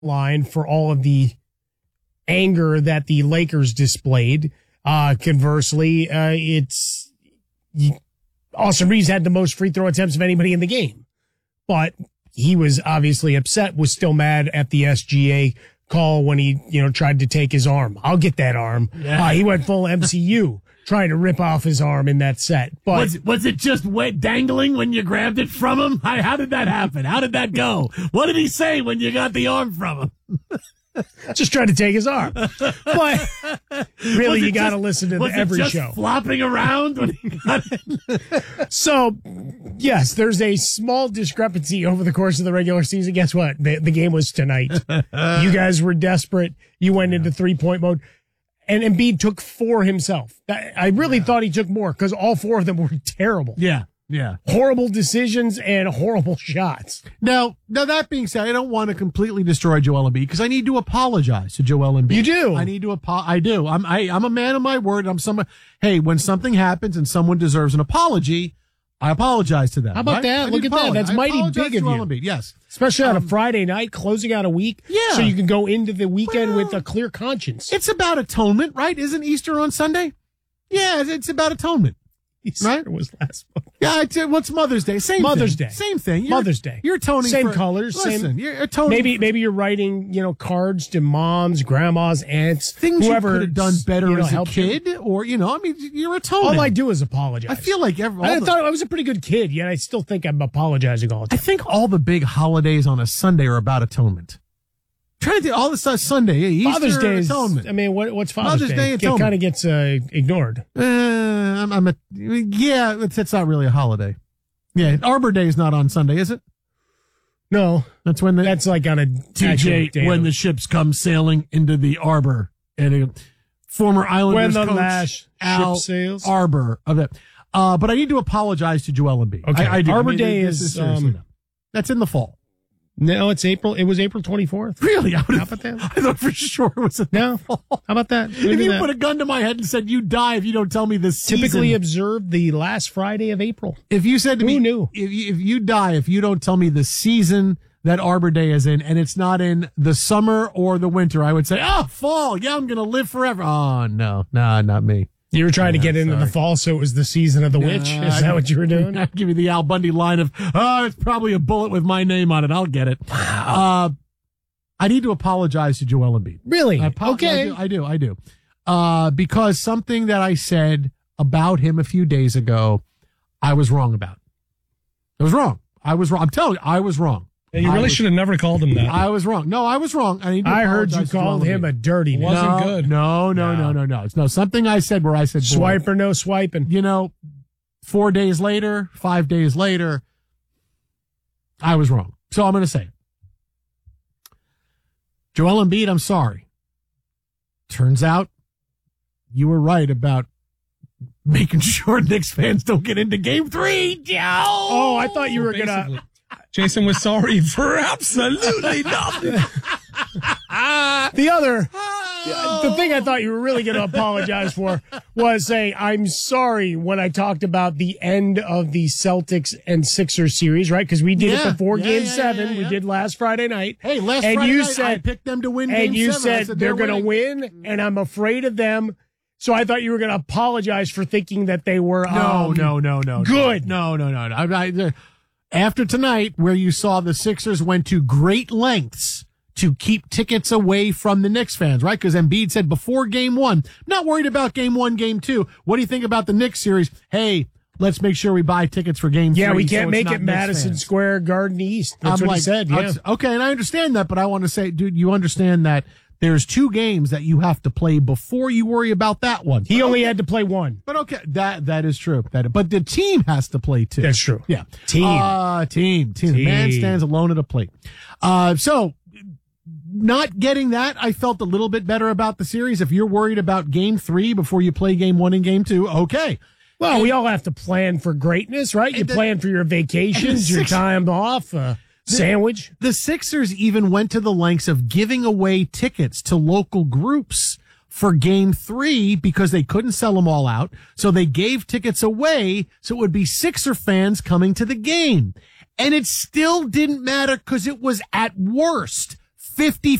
line for all of the anger that the Lakers displayed. Conversely, Austin Reeves had the most free throw attempts of anybody in the game, but he was obviously upset, was still mad at the SGA call when he, tried to take his arm. I'll get that arm. Yeah. He went full MCU trying to rip off his arm in that set. But was it just dangling when you grabbed it from him? How did that happen? How did that go? What did he say when you got the arm from him? Just trying to take his arm. But really, you got to listen to every just show. Flopping around when he got it? So, yes, there's a small discrepancy over the course of the regular season. Guess what? The game was tonight. You guys were desperate. You went into 3-point mode. And Embiid took 4 himself. I really thought he took more because all 4 of them were terrible. Yeah. Horrible decisions and horrible shots. Now that being said, I don't want to completely destroy Joel Embiid because I need to apologize to Joel Embiid. You do? I need to I do. I'm a man of my word. Hey, when something happens and someone deserves an apology, I apologize to them. How about that? Look at that. That's mighty big of you. Embiid, yes. Especially on a Friday night, closing out a week. Yeah. So you can go into the weekend with a clear conscience. It's about atonement, right? Isn't Easter on Sunday? Yeah, it's about atonement. Easter right? was last month. Yeah, what's Mother's Day? Mother's Day. Same thing. Mother's Day. You're atoning same for, colors. Listen, same. You're atoning. Maybe you're writing, cards to moms, grandmas, aunts, things whoever you could have done better as a kid, you. or you're atoning. All I do is apologize. I feel like I thought I was a pretty good kid, yet I still think I'm apologizing all the time. I think all the big holidays on a Sunday are about atonement. Trying to do all this stuff Sunday, Easter, Father's Day is atonement. I mean, what's Father's Day? It atonement. kind of gets ignored. It's not really a holiday. Yeah, Arbor Day is not on Sunday, is it? No, that's like on a TJ when the ships come sailing into the arbor and former Islanders when the coach last Al ship sails. Arbor of that. But I need to apologize to Joel Embiid. Okay, I do. Arbor Day is that's in the fall. No, it's April. It was April 24th. Really? How about that? I thought for sure it was no. How about that? If you put a gun to my head and said you die if you don't tell me this season. Typically observed the last Friday of April. If you said to me, who knew? If you die if you don't tell me the season that Arbor Day is in, and it's not in the summer or the winter, I would say, fall. Yeah, I'm going to live forever. Oh, no, not me. You were trying to get into the fall, so it was the season of the witch? Is that what you were doing? I'd give you the Al Bundy line of, it's probably a bullet with my name on it. I'll get it. Wow. I need to apologize to Joel Embiid. Really? Okay. I do. Because something that I said about him a few days ago, I was wrong about. I was wrong. I'm telling you, I was wrong. And you really should have never called him that. I was wrong. No, I was wrong. I heard you called him a dirty man. Wasn't good. No. It's something I said where I said, swipe or no swiping. 4 days later, 5 days later, I was wrong. So I'm going to say it. Joel Embiid, I'm sorry. Turns out you were right about making sure Knicks fans don't get into Game 3. Oh, I thought you were going to... Jason was sorry for absolutely nothing. The thing I thought you were really going to apologize for was saying, I'm sorry when I talked about the end of the Celtics and Sixers series, right? Because we did it before Game 7. We did last Friday night. Hey, Friday night, I picked them to win Game 7. And you said they're going to win, and I'm afraid of them. So I thought you were going to apologize for thinking that they were No. Good. No. After tonight, where you saw the Sixers went to great lengths to keep tickets away from the Knicks fans, right? Because Embiid said before Game 1, I'm not worried about Game 1, Game 2. What do you think about the Knicks series? Hey, let's make sure we buy tickets for Game 3. Yeah, we can't make it Madison Square Garden East. That's what he said, yeah. Okay, and I understand that, but I want to say, dude, you understand that there's 2 games that you have to play before you worry about that one. He only had to play 1. But okay, that is true. But the team has to play 2. That's true. Yeah. Team. The man stands alone at a plate. So not getting that, I felt a little bit better about the series. If you're worried about Game 3 before you play Game 1 and Game 2, okay. Well, we all have to plan for greatness, right? You plan for your vacations, your time off, sandwich. The Sixers even went to the lengths of giving away tickets to local groups for Game 3 because they couldn't sell them all out. So they gave tickets away so it would be Sixer fans coming to the game. And it still didn't matter because it was at worst 50